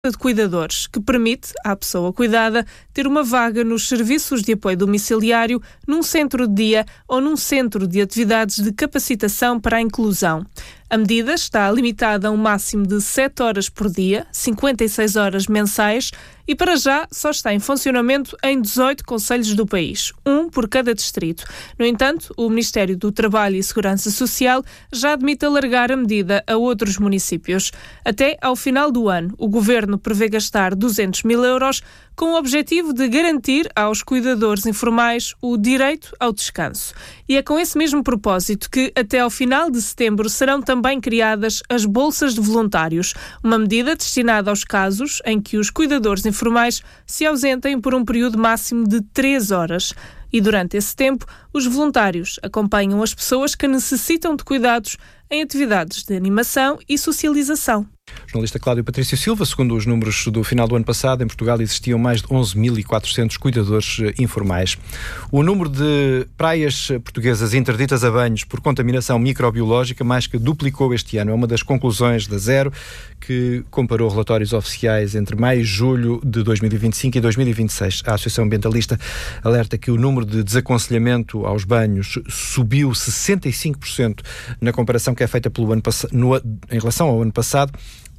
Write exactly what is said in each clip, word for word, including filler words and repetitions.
de cuidadores, que permite à pessoa cuidada ter uma vaga nos serviços de apoio domiciliário, num centro de dia ou num centro de atividades de capacitação para a inclusão. A medida está limitada a um máximo de sete horas por dia, cinquenta e seis horas mensais, e para já só está em funcionamento em dezoito concelhos do país, um por cada distrito. No entanto, o Ministério do Trabalho e Segurança Social já admite alargar a medida a outros municípios. Até ao final do ano, o Governo prevê gastar duzentos mil euros com o objetivo de garantir aos cuidadores informais o direito ao descanso. E é com esse mesmo propósito que, até ao final de setembro, serão também criadas as bolsas de voluntários, uma medida destinada aos casos em que os cuidadores informais se ausentem por um período máximo de três horas. E durante esse tempo, os voluntários acompanham as pessoas que necessitam de cuidados em atividades de animação e socialização. O jornalista Cláudio Patrício Silva, segundo os números do final do ano passado, em Portugal existiam mais de onze mil e quatrocentos cuidadores informais. O número de praias portuguesas interditas a banhos por contaminação microbiológica mais que duplicou este ano. É uma das conclusões da Zero, que comparou relatórios oficiais entre maio e julho de dois mil e vinte e cinco e dois mil e vinte e seis. A Associação Ambientalista alerta que o número de desaconselhamento aos banhos subiu sessenta e cinco por cento na comparação que é feita pelo ano pass- no, em relação ao ano passado.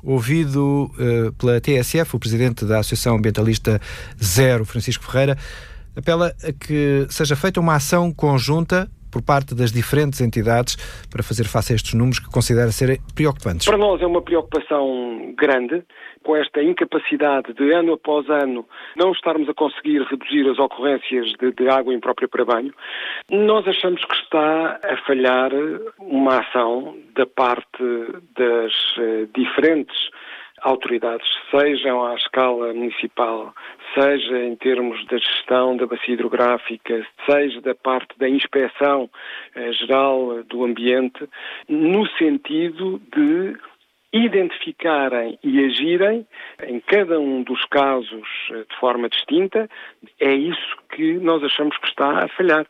Ouvido uh, pela T S F, o presidente da Associação Ambientalista Zero, Francisco Ferreira, apela a que seja feita uma ação conjunta por parte das diferentes entidades para fazer face a estes números que considera serem preocupantes. Para nós é uma preocupação grande, com esta incapacidade de ano após ano não estarmos a conseguir reduzir as ocorrências de, de água imprópria para banho. Nós achamos que está a falhar uma ação da parte das uh, diferentes autoridades, sejam à escala municipal, seja em termos da gestão da bacia hidrográfica, seja da parte da inspeção eh, geral do ambiente, no sentido de identificarem e agirem em cada um dos casos eh, de forma distinta. É isso que nós achamos que está a falhar.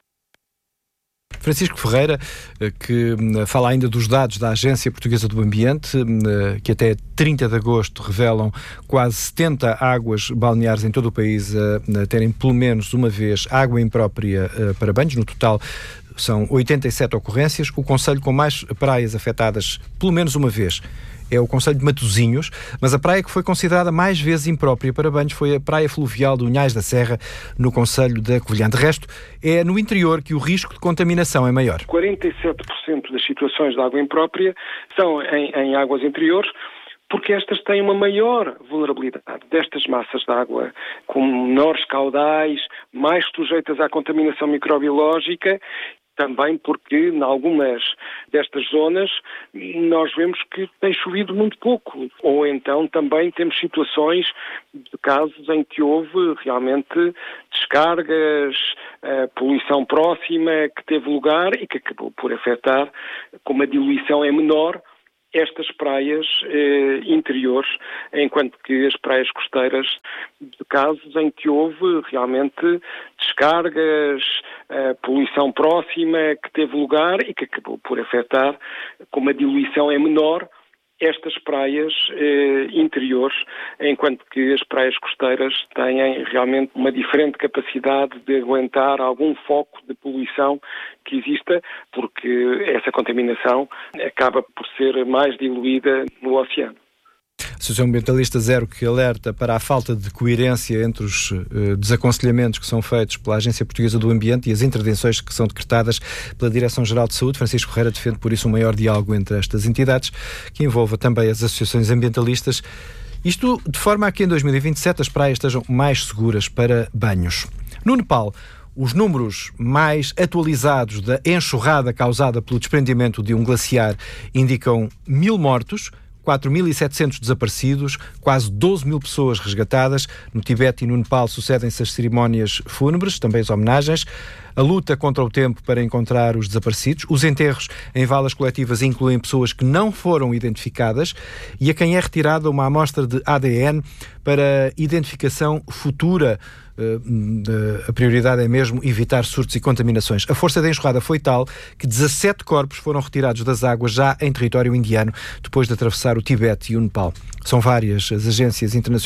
Francisco Ferreira, que fala ainda dos dados da Agência Portuguesa do Ambiente, que até trinta de agosto revelam quase setenta águas balneares em todo o país a terem pelo menos uma vez água imprópria para banhos. No total são oitenta e sete ocorrências. O concelho com mais praias afetadas pelo menos uma vez é o concelho de Matosinhos, mas a praia que foi considerada mais vezes imprópria para banhos foi a praia fluvial de Unhais da Serra, no concelho da Covilhã. De resto, é no interior que o risco de contaminação é maior. quarenta e sete por cento das situações de água imprópria são em, em águas interiores, porque estas têm uma maior vulnerabilidade destas massas de água, com menores caudais, mais sujeitas à contaminação microbiológica. Também porque, em algumas destas zonas, nós vemos que tem chovido muito pouco. Ou então também temos situações de casos em que houve realmente descargas, poluição próxima que teve lugar e que acabou por afetar, como a diluição é menor, estas praias eh, interiores, enquanto que as praias costeiras, de casos em que houve realmente descargas, eh, poluição próxima que teve lugar e que acabou por afetar, como a diluição é menor, estas praias eh, interiores, enquanto que as praias costeiras têm realmente uma diferente capacidade de aguentar algum foco de poluição que exista, porque essa contaminação acaba por ser mais diluída no oceano. A Associação Ambientalista Zero, que alerta para a falta de coerência entre os uh, desaconselhamentos que são feitos pela Agência Portuguesa do Ambiente e as intervenções que são decretadas pela Direção-Geral de Saúde. Francisco Ferreira defende por isso um maior diálogo entre estas entidades, que envolva também as associações ambientalistas. Isto de forma a que em dois mil e vinte e sete as praias estejam mais seguras para banhos. No Nepal, os números mais atualizados da enxurrada causada pelo desprendimento de um glaciar indicam mil mortos, quatro mil e setecentos desaparecidos, quase doze mil pessoas resgatadas. No Tibete e no Nepal sucedem-se as cerimónias fúnebres, também as homenagens, a luta contra o tempo para encontrar os desaparecidos. Os enterros em valas coletivas incluem pessoas que não foram identificadas e a quem é retirada uma amostra de A D N para identificação futura. Uh, a prioridade é mesmo evitar surtos e contaminações. A força da enxurrada foi tal que dezassete corpos foram retirados das águas já em território indiano, depois de atravessar o Tibete e o Nepal. São várias as agências internacionais